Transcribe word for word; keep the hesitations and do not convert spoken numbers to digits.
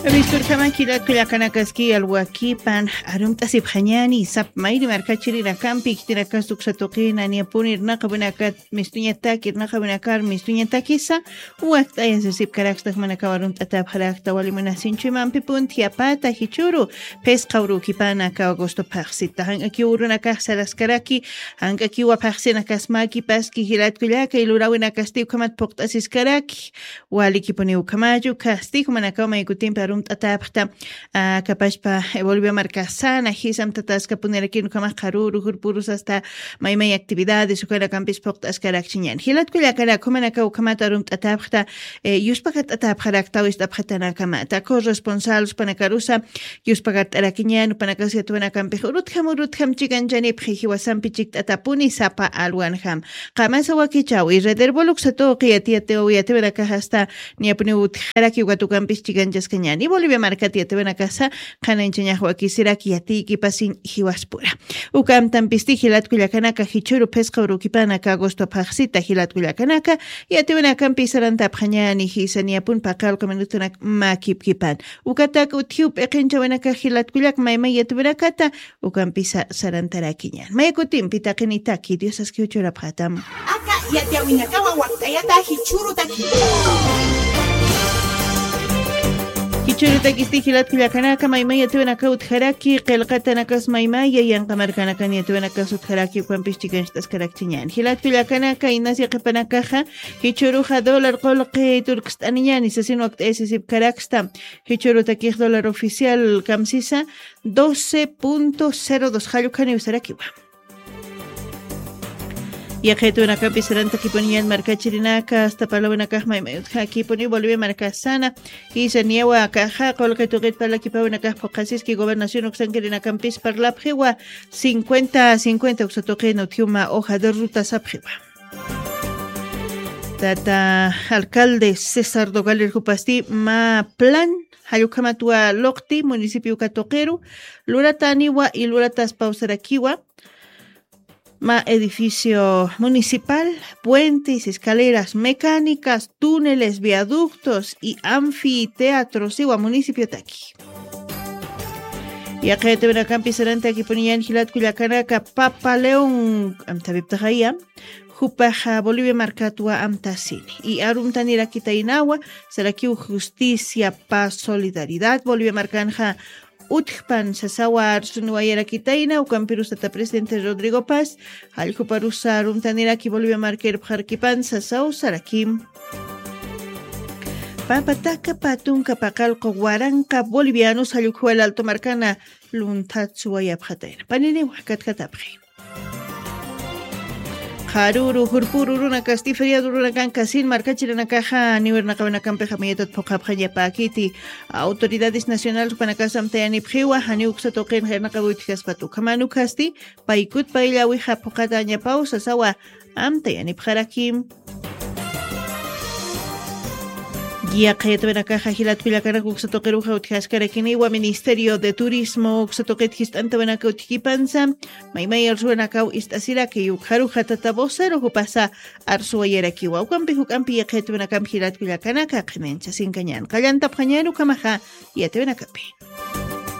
Vistur kama kila kila kana kaski alwakipan arum tasib khanyani sap mairi markachiri na kampi kitira kasuk satoqi na niapuni naqabuna kat mistunya takir naqabuna kar mistunya takisa waqta yasib karaksta mana kawarum tatab kharakta wali munasinchi man pipun tiapata hichuru pes qawru kipana ka agosto paxsita han aki uruna ka salaskaraki han aki wa paxsina kasmaki paski hilat kulaka ilurawina kasti kamat poqtasis karaki wali kipuni ukamaju kasti kumana kama ikutim rum tatapta kapashpa volvió a marcar sana hisam tataska poner aquí no kama karuru hurpurus hasta may may actividades ukara campis poktas karakchinyan hilat kuya kara komana ka ukamata rum tatapta yuspakat tatapharak tawista phatana kama ta corresponsables panakarusa yuspakat arakinyan panakasia tuana campi hurut hamurut ham chigan jani phiji wasam pichik tatapuni sapa alwan ham kama sawaki chawi reder boluk sato qiyatiyate o yate veraka hasta ni apne utharaki watu campis chigan jaskanya y Bolivia marca tiete ven a casa kana enseña joaquisira kiati kipasin hiwaspura ukam tampisti hilat kuyakanaka hichuru pesca urukipana ka agosto paxita hilat kuyakanaka yate ven a campi saranta phanyani hisania pun pakal komenutuna makip kipan ukatak utiup ekincha ven a ka hilat kuyak mayma yate ven a kata ukam pisa sarantara kinyan mayakutim pitakinita ki diosas ki uchura phatam aka yate awinaka wa waktayata hichuru taki Kichuru takisti hilat kuyakanaka maymaya tuwana ka utharaki qilqatana kas maymaya yanqamarkanaka tuwana kas utharaki kwampichtikanchtas karakchinyan hilat kuyakanaka inasi qipanakaja hichuruja dólar qolqi turkstaniyan isasin waqt esisip karaksta hichuru takij dólar oficial kamsisa doce punto cero dos halukani usarakiwa Ya que tu naka pisaranta que ponían marca chirinaka hasta palabra caja aquí ponía volvió marca sana y se nieva caja con lo que tu get para que para una caja casis que gobernación oxan que na campis para la priwa cincuenta cincuenta oxatoque no tiuma hoja de ruta sapriwa Tata alcalde César Dogaler Jupasti ma plan hayukamatua Lokti municipio Catoquero Lurataniwa y Luratas Pausarakiwa Ma edificio municipal, puentes, escaleras mecánicas, túneles, viaductos y anfiteatros igual municipio Taki. Y acá te ven acá empezarante aquí ponían Gilat Cuyacanaka, Papa León, Amtabiptajaya, Jupaja, Bolivia Marcatua, Amtasini. Y Arum Tanira Kitainawa, Sarakiu Justicia, Paz, Solidaridad, Bolivia Marcanja, Utpan Sasawar Sunuayera Kitaina, Ucampirus Tata Presidente Rodrigo Paz, Aljuparusa Rumtanira ki Bolivia Marker Pjarkipan Sasau Sarakim. Papataka Patunka Pacalco Guaranca Bolivianos Ayujuel Alto Marcana Luntatsuaya Pjataina. Panini Wakat Katapri. Haruru hurpururuna kastiferia duruna kan kasin markachirana kaja niwerna kabana kampeja miyetot pokapja pakiti autoridades nacionales para kasam tayani phiwa hani uksa toqen herna kabuitjas patu kamanu kasti paikut pailawi ha pokata nya pausa sawa am tayani pharakim Guía Cayetona Caja Gilat Pilacana Cuxatoqueruja Utjascarequini, Ministerio de Turismo, Uxatoquet Gistantabanaca Utjipanza, Maimay Arzuanacau Istasira, que Yukaruja Tatabosero, Jupasa Arzuayerakiwa, Campijucampi, Cayetona Camp Gilat Pilacana, Cajenencha, Sin Cañan, Callanta Pañero, Camaja, y Atebenacapi.